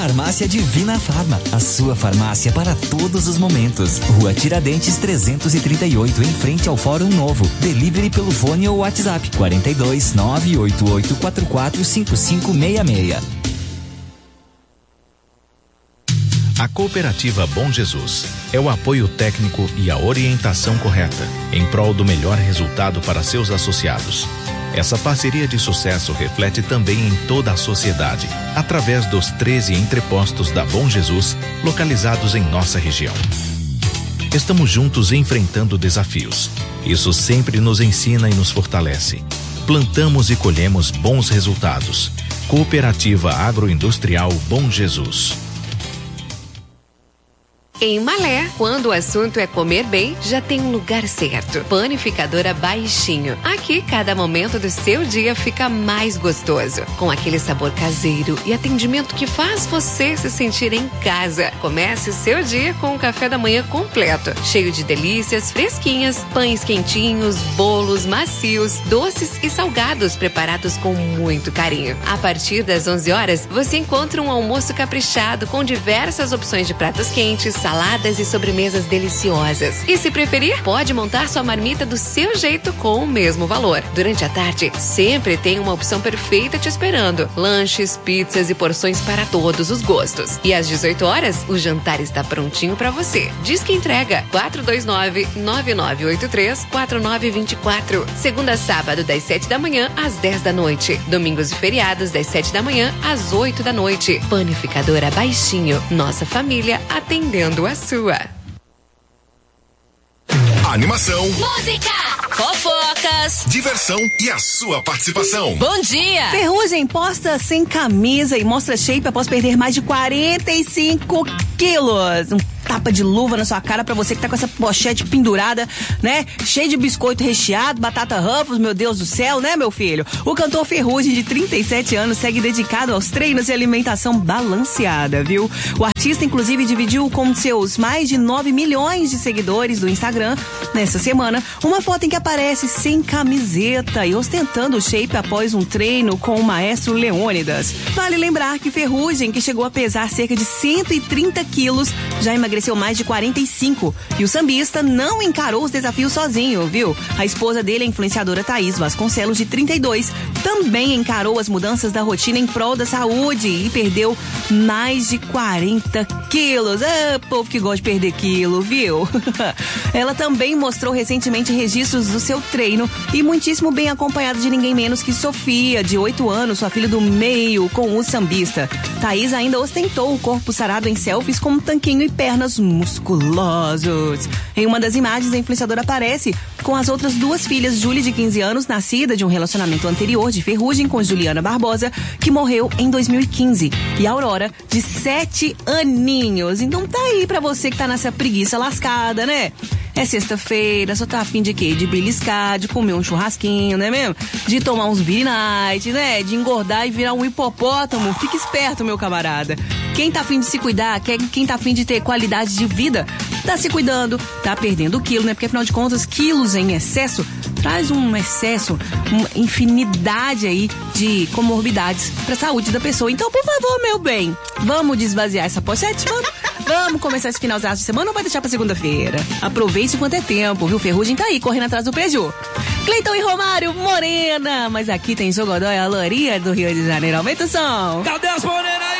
Farmácia Divina Farma, a sua farmácia para todos os momentos. Rua Tiradentes 338, em frente ao Fórum Novo. Delivery pelo fone ou WhatsApp 42 98844 5566. A Cooperativa Bom Jesus é o apoio técnico e a orientação correta em prol do melhor resultado para seus associados. Essa parceria de sucesso reflete também em toda a sociedade, através dos 13 entrepostos da Bom Jesus, localizados em nossa região. Estamos juntos enfrentando desafios. Isso sempre nos ensina e nos fortalece. Plantamos e colhemos bons resultados. Cooperativa Agroindustrial Bom Jesus. Em Malé, quando o assunto é comer bem, já tem um lugar certo. Panificadora Baixinho. Aqui, cada momento do seu dia fica mais gostoso. Com aquele sabor caseiro e atendimento que faz você se sentir em casa. Comece o seu dia com um café da manhã completo. Cheio de delícias fresquinhas, pães quentinhos, bolos macios, doces e salgados preparados com muito carinho. A partir das 11 horas, você encontra um almoço caprichado com diversas opções de pratos quentes, saladas e sobremesas deliciosas. E se preferir, pode montar sua marmita do seu jeito com o mesmo valor. Durante a tarde, sempre tem uma opção perfeita te esperando. Lanches, pizzas e porções para todos os gostos. E às 18 horas, o jantar está prontinho para você. Diz que entrega 429-9983-4924. Segunda a sábado, das 7 da manhã às 10 da noite. Domingos e feriados, das 7 da manhã às 8 da noite. Panificadora Baixinho. Nossa família atendendo a sua. Animação, música, fofocas, diversão e a sua participação. Bom dia! Ferrugem posta sem camisa e mostra shape após perder mais de 45 quilos. Tapa de luva na sua cara pra você que tá com essa pochete pendurada, né? Cheio de biscoito recheado, batata Ruffles, meu Deus do céu, né, meu filho? O cantor Ferrugem, de 37 anos, segue dedicado aos treinos e alimentação balanceada, viu? O artista, inclusive, dividiu com seus mais de 9 milhões de seguidores do Instagram, nessa semana, uma foto em que aparece sem camiseta e ostentando o shape após um treino com o maestro Leônidas. Vale lembrar que Ferrugem, que chegou a pesar cerca de 130 quilos, já emagreceu mais de 45. E o sambista não encarou os desafios sozinho, viu? A esposa dele, a influenciadora Thaís Vasconcelos, de 32, também encarou as mudanças da rotina em prol da saúde e perdeu mais de 40 quilos. Ah, povo que gosta de perder quilo, viu? Ela também mostrou recentemente registros do seu treino e muitíssimo bem acompanhada de ninguém menos que Sofia, de 8 anos, sua filha do meio, com o sambista. Thaís ainda ostentou o corpo sarado em selfies com um tanquinho e pernas musculosos. Em uma das imagens, a influenciadora aparece com as outras duas filhas, Júlia, de 15 anos, nascida de um relacionamento anterior de Ferrugem com Juliana Barbosa, que morreu em 2015, e Aurora, de 7 aninhos. Então tá aí pra você que tá nessa preguiça lascada, né? É sexta-feira, só tá afim de quê? De beliscar, de comer um churrasquinho, não é mesmo? De tomar uns beer night, né? De engordar e virar um hipopótamo. Fique esperto, meu camarada. Quem tá afim de se cuidar, quem tá afim de ter qualidade de vida, tá se cuidando, tá perdendo quilo, né? Porque afinal de contas, quilos em excesso traz um excesso, uma infinidade aí de comorbidades pra saúde da pessoa. Então, por favor, meu bem, vamos desvaziar essa pochete, vamos? Vamos começar esse finalzão de semana ou vai deixar pra segunda-feira? Aproveite enquanto é tempo, viu? Ferrugem tá aí, correndo atrás do Peugeot. Cleiton e Romário, morena, mas aqui tem Jogodóia, a Loria do Rio de Janeiro. Aumenta o som. Cadê as morenas?